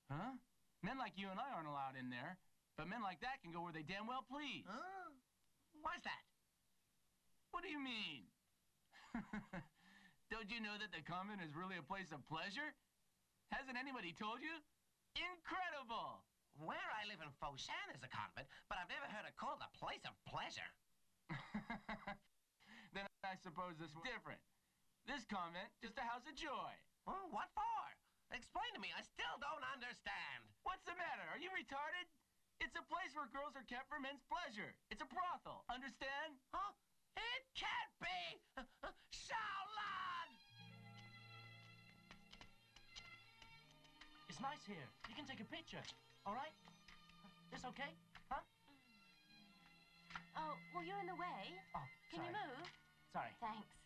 Huh? Men like you and I aren't allowed in there, but men like that can go where they damn well please. Huh? Why's that? What do you mean? Don't you know that the convent is really a place of pleasure? Hasn't anybody told you? Incredible! Where I live in Foshan is a convent, but I've never heard it called a place of pleasure. Then I suppose this was different. This convent, just a house of joy. Oh, what for? Explain to me. I still don't understand. What's the matter? Are you retarded? It's a place where girls are kept for men's pleasure. It's a brothel. Understand? Huh? It can't be! Shaolin! It's nice here. You can take a picture. All right? This okay? Huh? Oh, well, you're in the way. Oh, Can you sorry. move? Sorry. Thanks.